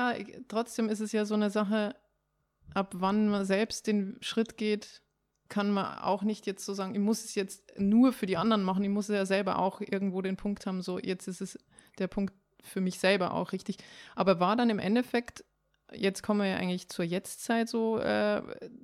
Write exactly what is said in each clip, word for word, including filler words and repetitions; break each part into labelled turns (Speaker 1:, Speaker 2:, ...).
Speaker 1: ja, trotzdem ist es ja so eine Sache, ab wann man selbst den Schritt geht, kann man auch nicht jetzt so sagen, ich muss es jetzt nur für die anderen machen, ich muss ja selber auch irgendwo den Punkt haben, so jetzt ist es der Punkt für mich selber auch richtig. Aber war dann im Endeffekt, jetzt kommen wir ja eigentlich zur Jetztzeit so, äh,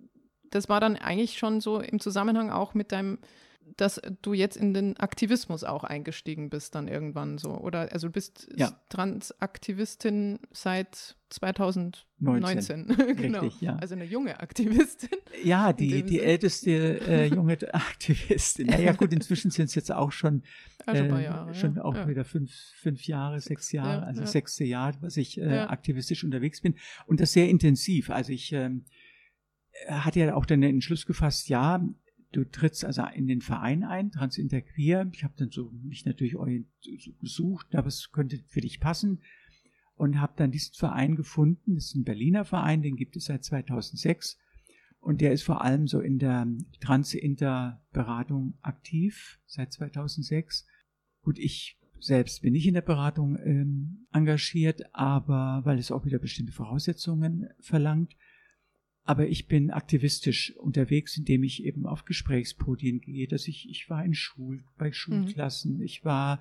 Speaker 1: das war dann eigentlich schon so im Zusammenhang auch mit deinem, dass du jetzt in den Aktivismus auch eingestiegen bist dann irgendwann so, oder? Also du bist
Speaker 2: ja.
Speaker 1: Transaktivistin seit zwanzig neunzehn. Genau.
Speaker 2: Richtig, ja.
Speaker 1: Also eine junge Aktivistin.
Speaker 2: Ja, die, die älteste äh, junge Aktivistin. Naja gut, inzwischen sind es jetzt auch schon,
Speaker 1: also ein paar
Speaker 2: äh,
Speaker 1: Jahre,
Speaker 2: schon
Speaker 1: ja.
Speaker 2: auch
Speaker 1: ja.
Speaker 2: wieder fünf, fünf Jahre, sechs Jahre,
Speaker 1: ja,
Speaker 2: also
Speaker 1: ja.
Speaker 2: sechste Jahr, was ich äh,
Speaker 1: ja.
Speaker 2: aktivistisch unterwegs bin. Und das sehr intensiv. Also ich ähm, hatte ja auch dann den Entschluss gefasst, ja, du trittst also in den Verein ein, Transinterqueer. Ich habe dann so mich natürlich so gesucht, aber es könnte für dich passen und habe dann diesen Verein gefunden. Das ist ein Berliner Verein, den gibt es seit zweitausendsechs und der ist vor allem so in der Trans-Inter-Beratung aktiv seit zweitausendsechs. Gut, ich selbst bin nicht in der Beratung ähm, engagiert, aber weil es auch wieder bestimmte Voraussetzungen verlangt. Aber ich bin aktivistisch unterwegs, indem ich eben auf Gesprächspodien gehe, dass ich, ich war in Schul, bei Schulklassen, mhm. ich war,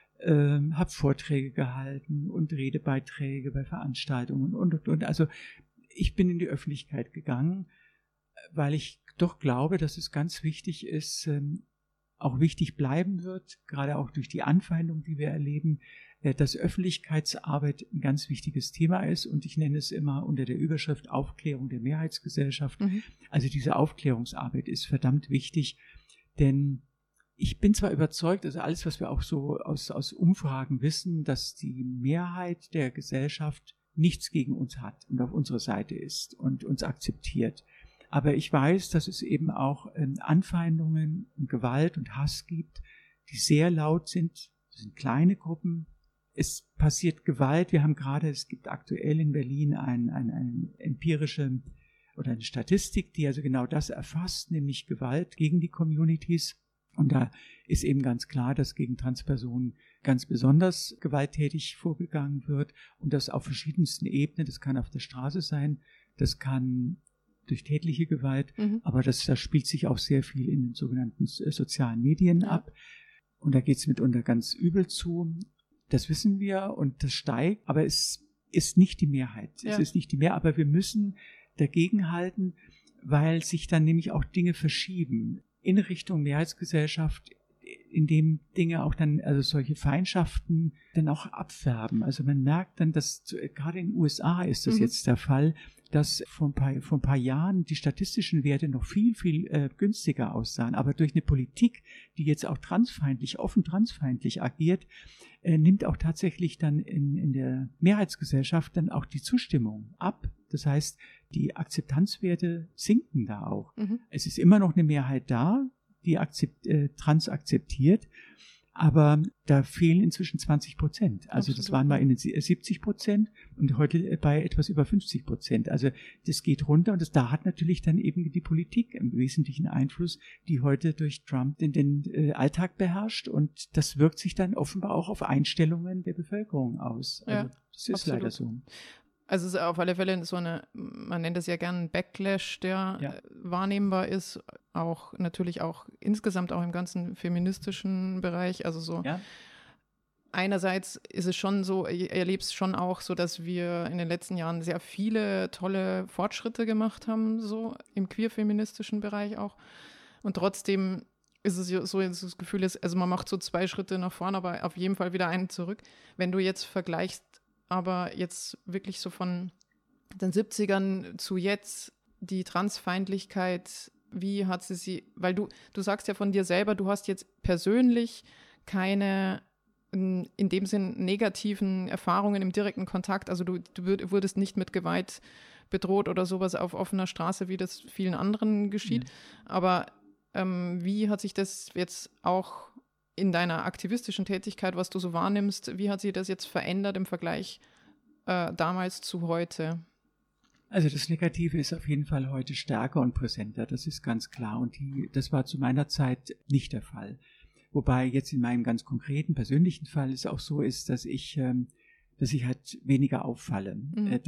Speaker 2: ähm, habe Vorträge gehalten und Redebeiträge bei Veranstaltungen und, und, und. Also ich bin in die Öffentlichkeit gegangen, weil ich doch glaube, dass es ganz wichtig ist, ähm, auch wichtig bleiben wird, gerade auch durch die Anfeindung, die wir erleben, dass Öffentlichkeitsarbeit ein ganz wichtiges Thema ist und ich nenne es immer unter der Überschrift Aufklärung der Mehrheitsgesellschaft. Mhm. Also diese Aufklärungsarbeit ist verdammt wichtig, denn ich bin zwar überzeugt, also alles, was wir auch so aus, aus Umfragen wissen, dass die Mehrheit der Gesellschaft nichts gegen uns hat und auf unserer Seite ist und uns akzeptiert. Aber ich weiß, dass es eben auch ähm, Anfeindungen, Gewalt und Hass gibt, die sehr laut sind. Das sind kleine Gruppen. Es passiert Gewalt. Wir haben gerade, es gibt aktuell in Berlin ein, ein, eine empirische oder eine Statistik, die also genau das erfasst, nämlich Gewalt gegen die Communities. Und da ist eben ganz klar, dass gegen Transpersonen ganz besonders gewalttätig vorgegangen wird und das auf verschiedensten Ebenen. Das kann auf der Straße sein, das kann durch tätliche Gewalt, mhm. aber das, das spielt sich auch sehr viel in den sogenannten sozialen Medien ja. ab. Und da geht es mitunter ganz übel zu. Das wissen wir und das steigt, aber es ist nicht die Mehrheit. Ja. Es ist nicht die Mehrheit, aber wir müssen dagegenhalten, weil sich dann nämlich auch Dinge verschieben in Richtung Mehrheitsgesellschaft, in dem Dinge auch dann, also solche Feindschaften dann auch abfärben. Also man merkt dann, dass gerade in den U S A ist das mhm. jetzt der Fall, dass vor ein paar, vor ein paar Jahren die statistischen Werte noch viel, viel äh, günstiger aussahen. Aber durch eine Politik, die jetzt auch transfeindlich, offen transfeindlich agiert, äh, nimmt auch tatsächlich dann in, in der Mehrheitsgesellschaft dann auch die Zustimmung ab. Das heißt, die Akzeptanzwerte sinken da auch. Mhm. Es ist immer noch eine Mehrheit da, die akzept, äh, trans akzeptiert, aber da fehlen inzwischen zwanzig Prozent. Also Absolut. Das waren mal in den siebzig Prozent und heute bei etwas über fünfzig Prozent. Also das geht runter und das, da hat natürlich dann eben die Politik im Wesentlichen Einfluss, die heute durch Trump den, den äh, Alltag beherrscht und das wirkt sich dann offenbar auch auf Einstellungen der Bevölkerung aus. Also
Speaker 1: ja,
Speaker 2: das ist
Speaker 1: absolut.
Speaker 2: leider so.
Speaker 1: Also es ist auf alle Fälle so eine, man nennt es ja gerne einen Backlash, der ja. wahrnehmbar ist, auch natürlich auch insgesamt auch im ganzen feministischen Bereich, also so ja. einerseits ist es schon so, ich erlebe es schon auch so, dass wir in den letzten Jahren sehr viele tolle Fortschritte gemacht haben, so im queer-feministischen Bereich auch und trotzdem ist es so, das Gefühl ist, also man macht so zwei Schritte nach vorne, aber auf jeden Fall wieder einen zurück. Wenn du jetzt vergleichst, aber jetzt wirklich so von den siebzigern zu jetzt, die Transfeindlichkeit, wie hat sie sie, weil du, du sagst ja von dir selber, du hast jetzt persönlich keine, in, in dem Sinn, negativen Erfahrungen im direkten Kontakt, also du, du wurdest nicht mit Gewalt bedroht oder sowas auf offener Straße, wie das vielen anderen geschieht, ja. aber ähm, wie hat sich das jetzt auch in deiner aktivistischen Tätigkeit, was du so wahrnimmst, wie hat sich das jetzt verändert im Vergleich äh, damals zu heute?
Speaker 2: Also das Negative ist auf jeden Fall heute stärker und präsenter, das ist ganz klar. Und die, das war zu meiner Zeit nicht der Fall. Wobei jetzt in meinem ganz konkreten, persönlichen Fall es auch so ist, dass ich, ähm, dass ich halt weniger auffalle. Mhm.